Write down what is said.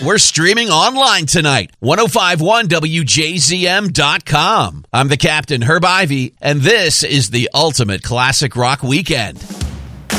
We're streaming online tonight. 1051WJZM.com. I'm the captain, Herb Ivy, and this is the ultimate classic rock weekend.